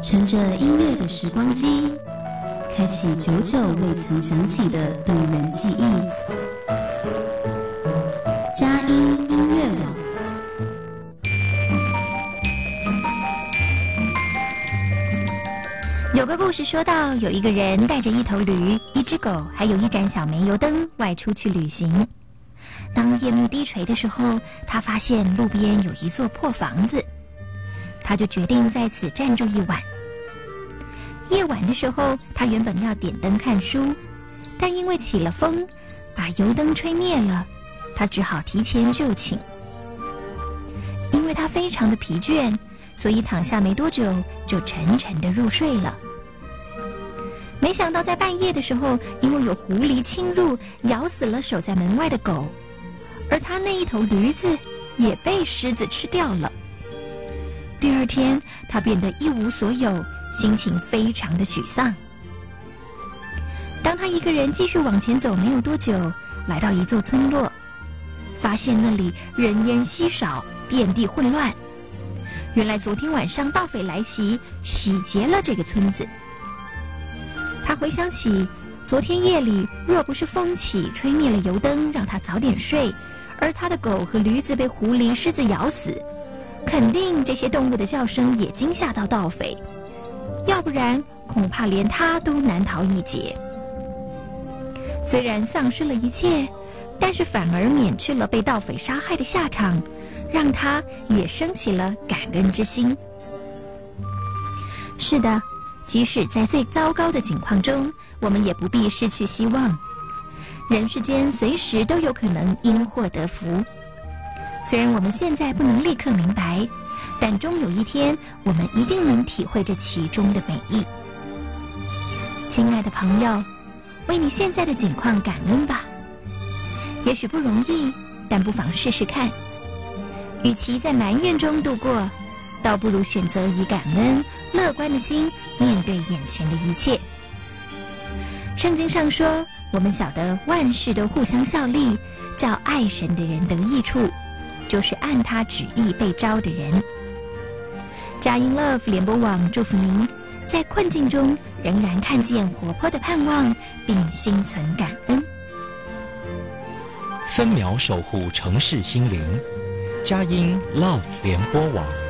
乘着音乐的时光机，开启久久未曾想起的动人记忆。佳音音乐网。 有个故事说到，有一个人带着一头驴、一只狗，还有一盏小煤油灯外出去旅行。当夜幕低垂的时候，他发现路边有一座破房子，他就决定在此暂住一晚。夜晚的时候，他原本要点灯看书，但因为起了风，把油灯吹灭了，他只好提前就寝。因为他非常的疲倦，所以躺下没多久就沉沉的入睡了。没想到在半夜的时候，因为有狐狸侵入，咬死了守在门外的狗，而他那一头驴子也被狮子吃掉了。第二天，他变得一无所有，心情非常的沮丧。当他一个人继续往前走没有多久，来到一座村落，发现那里人烟稀少，遍地混乱。原来昨天晚上盗匪来袭，洗劫了这个村子。他回想起昨天夜里，若不是风起吹灭了油灯，让他早点睡，而他的狗和驴子被狐狸、狮子咬死，肯定这些动物的叫声也惊吓到盗匪，要不然恐怕连他都难逃一劫。虽然丧失了一切，但是反而免去了被盗匪杀害的下场，让他也升起了感恩之心。是的，即使在最糟糕的境况中，我们也不必失去希望。人世间随时都有可能因祸得福。虽然我们现在不能立刻明白，但终有一天，我们一定能体会这其中的美意。亲爱的朋友，为你现在的境况感恩吧。也许不容易，但不妨试试看。与其在埋怨中度过，倒不如选择以感恩、乐观的心面对眼前的一切。圣经上说，我们晓得万事都互相效力，叫爱神的人得益处，就是按他旨意被招的人。佳音 Love 联播网祝福您，在困境中仍然看见活泼的盼望，并心存感恩。 分秒守护城市心灵，佳音 Love 联播网。